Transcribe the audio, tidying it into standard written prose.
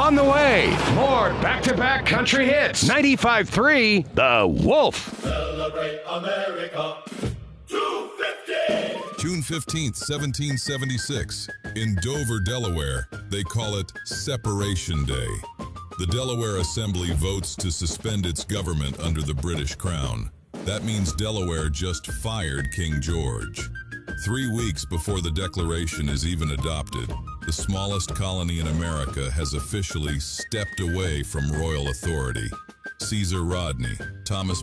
On the way, more back-to-back country hits. 95.3, The Wolf. Celebrate America. 250! June 15th, 1776. In Dover, Delaware, they call it Separation Day. The Delaware Assembly votes to suspend its government under the British Crown. That means Delaware just fired King George. 3 weeks before the Declaration is even adopted, the smallest colony in America has officially stepped away from royal authority. Caesar Rodney, Thomas